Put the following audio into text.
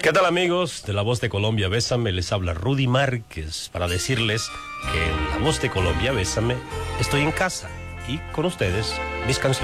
¿Qué tal, amigos de La Voz de Colombia? Bésame, les habla Rudy Márquez para decirles que en La Voz de Colombia, Bésame, estoy en casa y con ustedes mis canciones.